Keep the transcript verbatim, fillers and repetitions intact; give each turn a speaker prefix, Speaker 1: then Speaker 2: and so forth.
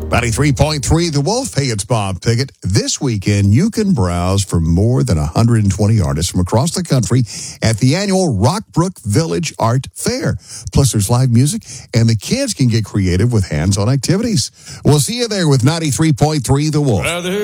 Speaker 1: ninety-three point three The Wolf. Hey, it's Bob Pickett. This weekend, you can browse for more than one hundred twenty artists from across the country at the annual Rockbrook Village Art Fair. Plus, there's live music, and the kids can get creative with hands-on activities. We'll see you there with ninety-three point three The Wolf. Brother.